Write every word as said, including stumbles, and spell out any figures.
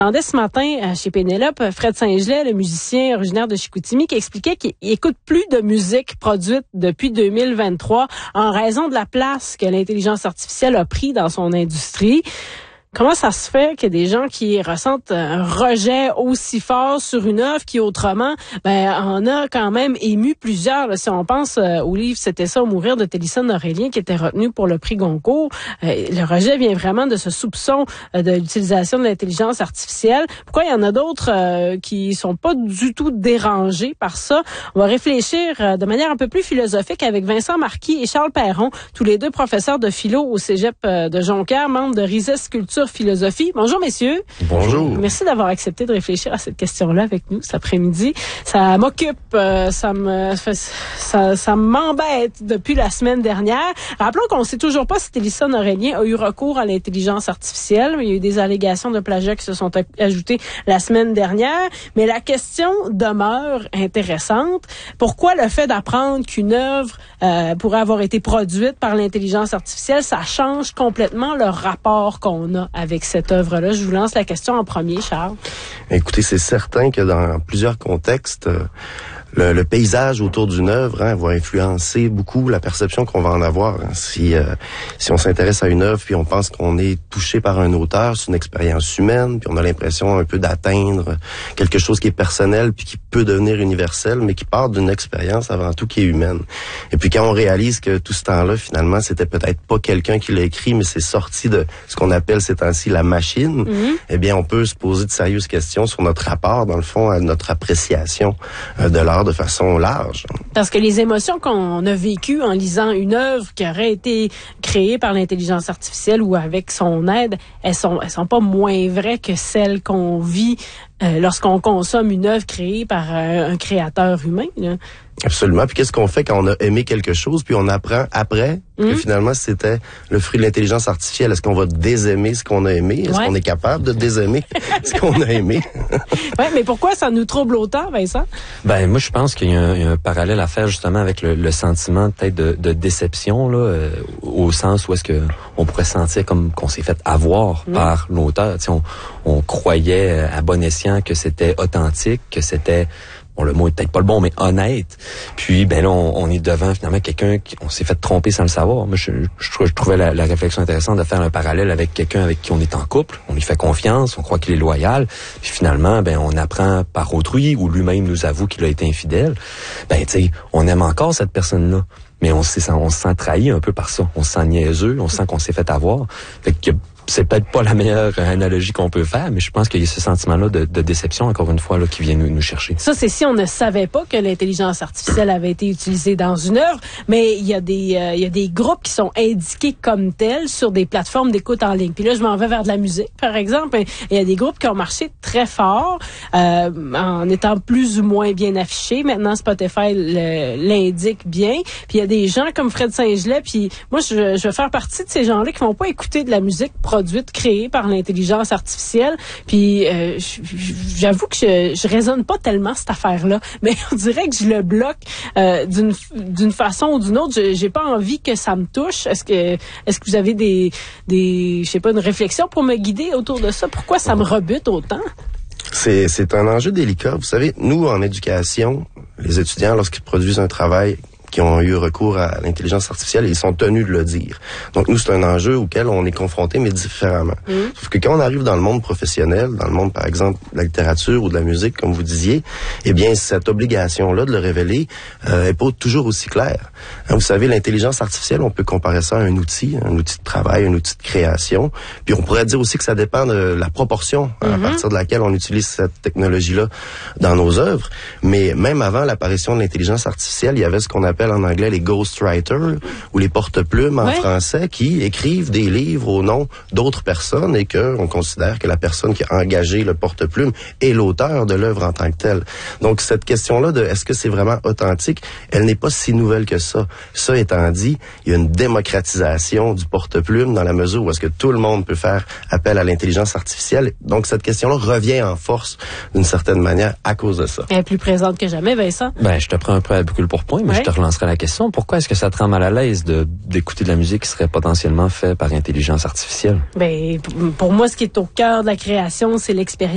J'entendais ce matin chez Pénélope Fred Saint-Gelais, le musicien originaire de Chicoutimi, qui expliquait qu'il écoute plus de musique produite depuis deux mille vingt-trois en raison de la place que l'intelligence artificielle a pris dans son industrie. Comment ça se fait qu'il y a des gens qui ressentent un rejet aussi fort sur une œuvre qui, autrement, ben, en a quand même ému plusieurs. Là, si on pense euh, au livre « C'était ça ou mourir » de Télissane Aurélien, qui était retenu pour le prix Goncourt, euh, le rejet vient vraiment de ce soupçon euh, de l'utilisation de l'intelligence artificielle. Pourquoi il y en a d'autres euh, qui sont pas du tout dérangés par ça? On va réfléchir euh, de manière un peu plus philosophique avec Vincent Marquis et Charles Perron, tous les deux professeurs de philo au Cégep euh, de Jonquière, membres de Rises Culture Philosophie. Bonjour, messieurs. Bonjour. Merci d'avoir accepté de réfléchir à cette question-là avec nous cet après-midi. Ça m'occupe, euh, ça me, ça, ça m'embête depuis la semaine dernière. Rappelons qu'on ne sait toujours pas si Télissane Aurélien a eu recours à l'intelligence artificielle. Il y a eu des allégations de plagiat qui se sont ajoutées la semaine dernière. Mais la question demeure intéressante. Pourquoi le fait d'apprendre qu'une œuvre euh, pourrait avoir été produite par l'intelligence artificielle, ça change complètement le rapport qu'on a avec cette œuvre-là? Je vous lance la question en premier, Charles. Écoutez, c'est certain que dans plusieurs contextes, euh, le, le paysage autour d'une œuvre hein, va influencer beaucoup la perception qu'on va en avoir. Hein. Si euh, si on s'intéresse à une œuvre puis on pense qu'on est touché par un auteur, c'est une expérience humaine, puis on a l'impression un peu d'atteindre quelque chose qui est personnel puis qui peut devenir universel, mais qui part d'une expérience avant tout qui est humaine. Et puis quand on réalise que tout ce temps-là, finalement, c'était peut-être pas quelqu'un qui l'a écrit, mais c'est sorti de ce qu'on appelle ces temps-ci la machine, mm-hmm. eh bien, on peut se poser de sérieuses questions sur notre rapport, dans le fond, à notre appréciation euh, de l'art de façon large. Parce que les émotions qu'on a vécues en lisant une œuvre qui aurait été créée par l'intelligence artificielle ou avec son aide, elles sont, elles sont pas moins vraies que celles qu'on vit euh, lorsqu'on consomme une œuvre créée par euh, un créateur humain, là. Absolument. Puis qu'est-ce qu'on fait quand on a aimé quelque chose, puis on apprend après mmh. que finalement c'était le fruit de l'intelligence artificielle? Est-ce qu'on va désaimer ce qu'on a aimé? Est-ce ouais. qu'on est capable de désaimer ce qu'on a aimé? Oui, mais pourquoi ça nous trouble autant, Vincent? Ben moi, je pense qu'il y a un, il y a un parallèle à faire justement avec le, le sentiment peut-être de, de déception, là, euh, au sens où est-ce que on pourrait sentir comme qu'on s'est fait avoir mmh. par l'auteur. Tu sais, on, on croyait à bon escient que c'était authentique, que c'était... Bon, le mot est peut-être pas le bon, mais honnête. Puis, ben là, on, on est devant, finalement, quelqu'un qui, on s'est fait tromper sans le savoir. Moi, je, je, je trouvais la, la réflexion intéressante de faire un parallèle avec quelqu'un avec qui on est en couple. On lui fait confiance, on croit qu'il est loyal. Puis finalement, ben, on apprend par autrui, ou lui-même nous avoue qu'il a été infidèle. Ben, tu sais, on aime encore cette personne-là. Mais on, s'est, on se sent trahi un peu par ça. On se sent niaiseux, on sent qu'on s'est fait avoir. Fait que c'est peut-être pas la meilleure analogie qu'on peut faire, mais je pense qu'il y a ce sentiment-là de, de déception, encore une fois, là, qui vient nous, nous chercher. Ça, c'est si on ne savait pas que l'intelligence artificielle avait été utilisée dans une œuvre, mais il y a des euh, il y a des groupes qui sont indiqués comme tels sur des plateformes d'écoute en ligne. Puis là, je m'en vais vers de la musique, par exemple. Il y a des groupes qui ont marché très fort, euh, en étant plus ou moins bien affichés. Maintenant, Spotify le, l'indique bien. Puis il y a des gens comme Fred Saint-Gelais, puis moi, je, je veux faire partie de ces gens-là qui vont pas écouter de la musique produite, créée par l'intelligence artificielle. Puis euh, j'avoue que je, je raisonne pas tellement cette affaire-là, mais on dirait que je le bloque euh, d'une d'une façon ou d'une autre. Je, j'ai pas envie que ça me touche. Est-ce que est-ce que vous avez des des je sais pas une réflexion pour me guider autour de ça? Pourquoi ça me rebute autant? C'est c'est un enjeu délicat. Vous savez, nous en éducation, les étudiants lorsqu'ils produisent un travail qui ont eu recours à l'intelligence artificielle, ils sont tenus de le dire. Donc, nous, c'est un enjeu auquel on est confronté, mais différemment. Mmh. Sauf que quand on arrive dans le monde professionnel, dans le monde, par exemple, de la littérature ou de la musique, comme vous disiez, eh bien, cette obligation-là de le révéler euh, est pas toujours aussi claire. Hein, vous savez, l'intelligence artificielle, on peut comparer ça à un outil, un outil de travail, un outil de création. Puis, on pourrait dire aussi que ça dépend de la proportion mmh. à partir de laquelle on utilise cette technologie-là dans nos œuvres. Mais même avant l'apparition de l'intelligence artificielle, il y avait ce qu'on appelle en anglais les ghostwriters ou les porte-plumes en ouais. français qui écrivent des livres au nom d'autres personnes et que on considère que la personne qui a engagé le porte-plume est l'auteur de l'œuvre en tant que telle. Donc cette question-là de est-ce que c'est vraiment authentique, elle n'est pas si nouvelle que ça. Ça étant dit, il y a une démocratisation du porte-plume dans la mesure où est-ce que tout le monde peut faire appel à l'intelligence artificielle. Donc cette question-là revient en force d'une certaine manière à cause de ça. Elle est plus présente que jamais, Vincent. Ben je te prends un peu à brûle pour point, mais ouais. je te relancerai la question. Pourquoi est-ce que ça te rend mal à l'aise de, d'écouter de la musique qui serait potentiellement faite par intelligence artificielle? Ben, pour moi, ce qui est au cœur de la création, c'est l'expérience.